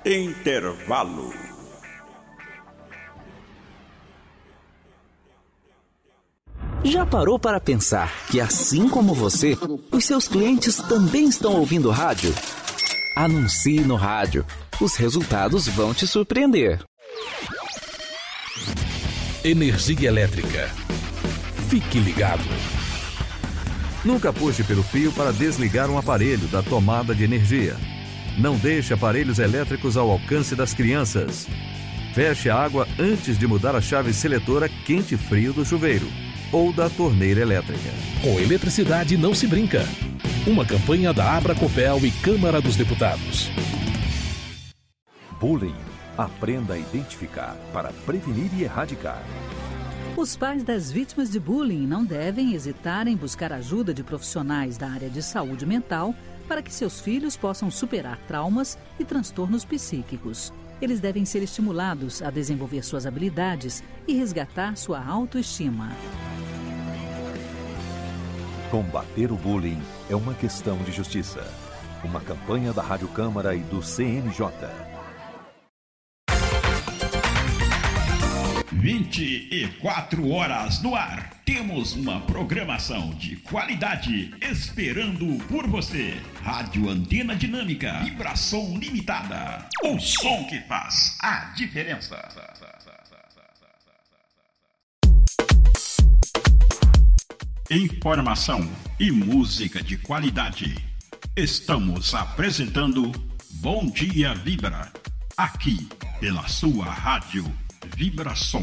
Intervalo. Já parou para pensar que, assim como você, os seus clientes também estão ouvindo rádio? Anuncie no rádio. Os resultados vão te surpreender. Energia elétrica. Fique ligado. Nunca puxe pelo fio para desligar um aparelho da tomada de energia. Não deixe aparelhos elétricos ao alcance das crianças. Feche a água antes de mudar a chave seletora quente-frio do chuveiro ou da torneira elétrica. Com eletricidade não se brinca. Uma campanha da Abracopel e Câmara dos Deputados. Bullying. Aprenda a identificar para prevenir e erradicar. Os pais das vítimas de bullying não devem hesitar em buscar ajuda de profissionais da área de saúde mental para que seus filhos possam superar traumas e transtornos psíquicos. Eles devem ser estimulados a desenvolver suas habilidades e resgatar sua autoestima. Combater o bullying é uma questão de justiça. Uma campanha da Rádio Câmara e do CNJ. 24 horas no ar. Temos uma programação de qualidade esperando por você. Rádio Antena Dinâmica, Vibração Limitada. O som que faz a diferença. Informação e música de qualidade. Estamos apresentando Bom Dia Vibra, aqui pela sua rádio Vibração.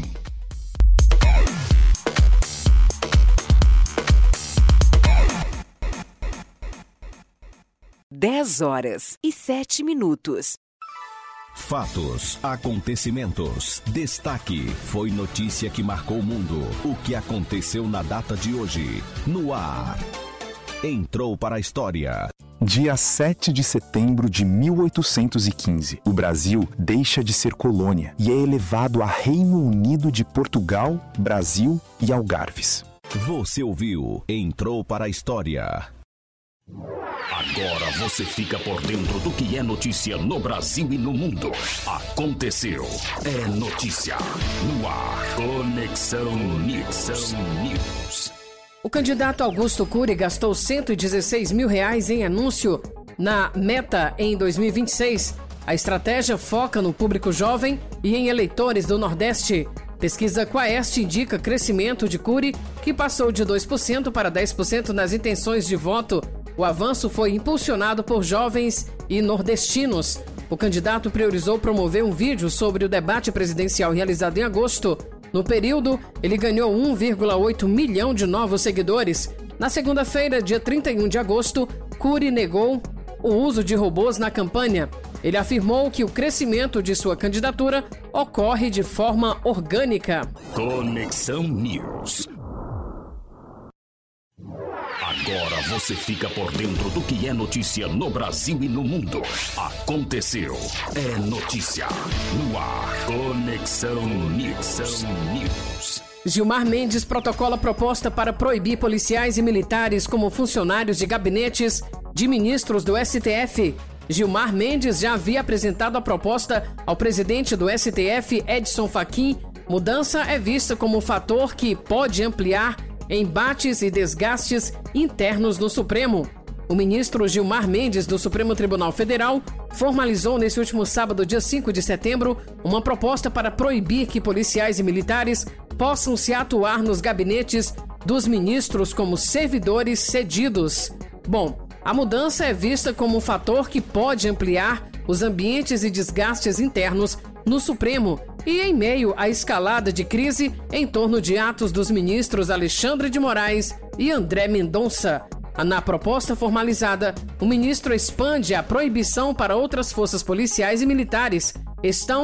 Dez horas e 7 minutos. Fatos, acontecimentos, destaque, foi notícia que marcou o mundo. O que aconteceu na data de hoje, no ar. Entrou para a história. Dia 7 de setembro de 1815, o Brasil deixa de ser colônia e é elevado a Reino Unido de Portugal, Brasil e Algarves. Você ouviu Entrou para a História. Agora você fica por dentro do que é notícia no Brasil e no mundo. Aconteceu. É notícia. No ar. Conexão News. O candidato Augusto Cury gastou R$116 mil em anúncio na Meta em 2026. A estratégia foca no público jovem e em eleitores do Nordeste. Pesquisa Quaest indica crescimento de Cury, que passou de 2% para 10% nas intenções de voto. O avanço foi impulsionado por jovens e nordestinos. O candidato priorizou promover um vídeo sobre o debate presidencial realizado em agosto. No período, ele ganhou 1,8 milhão de novos seguidores. Na segunda-feira, dia 31 de agosto, Cury negou o uso de robôs na campanha. Ele afirmou que o crescimento de sua candidatura ocorre de forma orgânica. Conexão News. Agora você fica por dentro do que é notícia no Brasil e no mundo. Aconteceu. É notícia. No ar. Conexão News. Gilmar Mendes protocola proposta para proibir policiais e militares como funcionários de gabinetes de ministros do STF. Gilmar Mendes já havia apresentado a proposta ao presidente do STF, Edson Fachin. Mudança é vista como um fator que pode ampliar embates e desgastes internos no Supremo. O ministro Gilmar Mendes, do Supremo Tribunal Federal, formalizou nesse último sábado, dia 5 de setembro, uma proposta para proibir que policiais e militares possam se atuar nos gabinetes dos ministros como servidores cedidos. Bom, a mudança é vista como um fator que pode ampliar os ambientes e desgastes internos no Supremo e em meio à escalada de crise em torno de atos dos ministros Alexandre de Moraes e André Mendonça. Na proposta formalizada, o ministro expande a proibição para outras forças policiais e militares. Estão